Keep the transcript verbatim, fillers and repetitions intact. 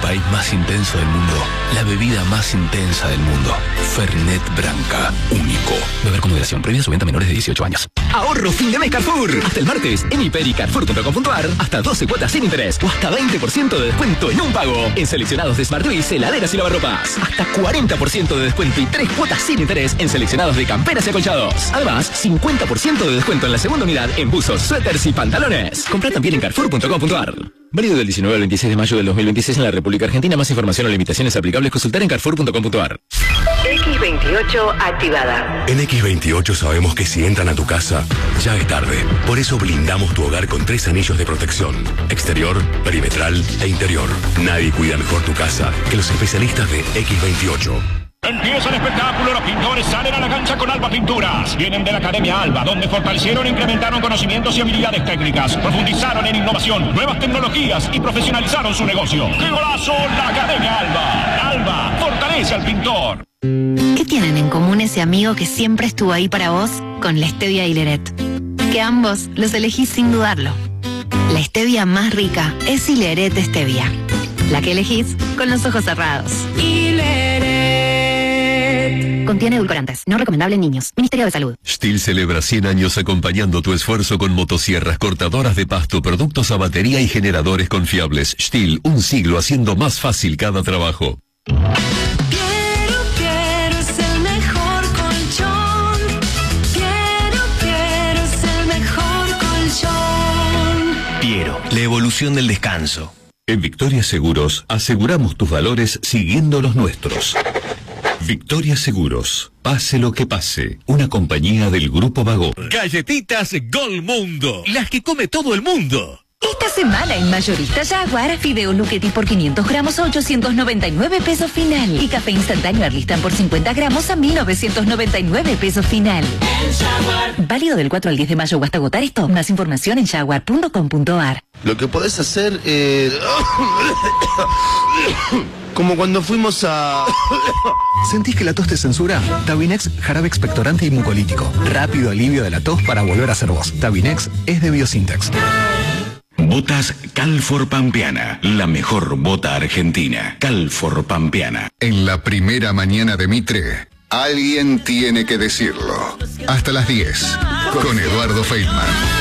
país más intenso del mundo. La bebida más intensa del mundo. Fernet Branca. Único. Beber con moderación. Prohibida su venta a menores de dieciocho años. Ahorro fin de mes Carrefour. Hasta el martes en hiper y carrefour punto com punto ar. Hasta doce cuotas sin interés. O hasta veinte por ciento de descuento en un pago. En seleccionados de Smartwiz, heladeras y lavarropas. Hasta cuarenta por ciento de descuento y tres cuotas sin interés en seleccionados de camperas y acolchados. Además, cincuenta por ciento de descuento en la segunda unidad en buzos, suéteres y pantalones. Compra también en carrefour punto com punto ar. Válido del diecinueve al veintiséis de mayo del dos mil veintiséis en la República Argentina. Más información o limitaciones aplicables consultar en carrefour punto com punto ar. X veintiocho activada. En X veintiocho sabemos que si entran a tu casa, ya es tarde. Por eso blindamos tu hogar con tres anillos de protección: exterior, perimetral e interior. Nadie cuida mejor tu casa que los especialistas de X veintiocho. Empieza el espectáculo, los pintores salen a la cancha con Alba Pinturas. Vienen de la Academia Alba, donde fortalecieron e incrementaron conocimientos y habilidades técnicas, profundizaron en innovación, nuevas tecnologías y profesionalizaron su negocio. ¡Qué golazo! La Academia Alba. Alba fortalece al pintor. ¿Qué tienen en común ese amigo que siempre estuvo ahí para vos con la Stevia y Leret? Que ambos los elegís sin dudarlo. La Stevia más rica es Ileret Stevia. La que elegís con los ojos cerrados. Contiene edulcorantes. No recomendable en niños. Ministerio de Salud. Stihl celebra cien años acompañando tu esfuerzo con motosierras, cortadoras de pasto, productos a batería y generadores confiables. Stihl, un siglo haciendo más fácil cada trabajo. Quiero, quiero es el mejor colchón. Quiero, quiero es el mejor colchón. Piero, la evolución del descanso. En Victoria Seguros aseguramos tus valores siguiendo los nuestros. Victoria Seguros, pase lo que pase, una compañía del Grupo Vago. Galletitas Gol Mundo, las que come todo el mundo. Esta semana en Mayorista Jaguar, fideo Luchetti por quinientos gramos a ochocientos noventa y nueve pesos final. Y café instantáneo Arlistan por cincuenta gramos a mil novecientos noventa y nueve pesos final. Válido del cuatro al diez de mayo o hasta agotar esto. Más información en jaguar punto com punto ar. Lo que podés hacer es... como cuando fuimos a... ¿Sentís que la tos te censura? Tabinex, jarabe expectorante y mucolítico. Rápido alivio de la tos para volver a ser vos. Tabinex es de Biosintex. Botas Calfor Pampeana, la mejor bota argentina. Calfor Pampeana. En la primera mañana de Mitre, alguien tiene que decirlo. Hasta las diez, con Eduardo Feitman.